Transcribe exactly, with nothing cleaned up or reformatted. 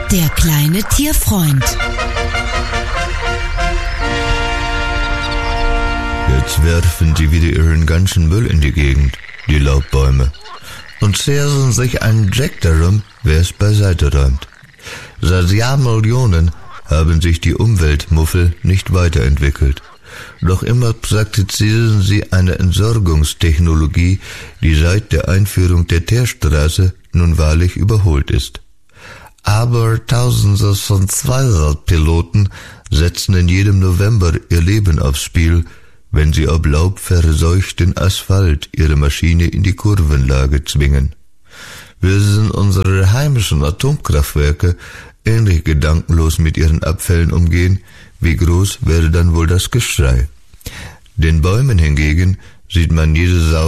Der kleine Tierfreund. Jetzt werfen sie wieder ihren ganzen Müll in die Gegend, die Laubbäume, und zerren sich einen Jack darum, wer es beiseite räumt. Seit Jahrmillionen haben sich die Umweltmuffel nicht weiterentwickelt. Noch immer praktizieren sie eine Entsorgungstechnologie, die seit der Einführung der Teerstraße nun wahrlich überholt ist. Aber Tausende von Zweiradpiloten setzen in jedem November ihr Leben aufs Spiel, wenn sie ob laubverseuchten Asphalt ihre Maschine in die Kurvenlage zwingen. Würden unsere heimischen Atomkraftwerke ähnlich gedankenlos mit ihren Abfällen umgehen, wie groß wäre dann wohl das Geschrei? Den Bäumen hingegen sieht man jede Sau